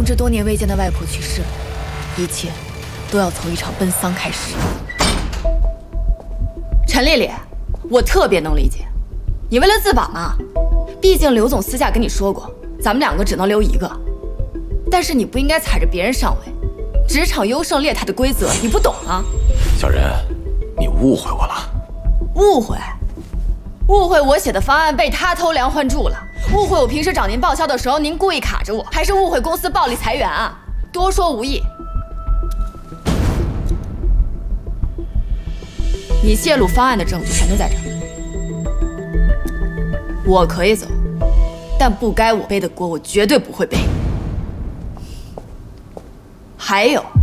着多年未见的外婆去世了，一切都要从一场奔丧开始。陈丽丽，我特别能理解，你为了自保嘛，毕竟刘总私下跟你说过，咱们两个只能留一个。但是你不应该踩着别人上位，职场优胜劣汰的规则你不懂啊。 小人，你误会我了。 误会？误会我写的方案被他偷梁换柱了？误会我平时找您报销的时候您故意卡着我？还是误会公司暴力裁员啊？多说无益。你泄露方案的证据全都在这儿，我可以走，但不该我背的锅我绝对不会背。还有。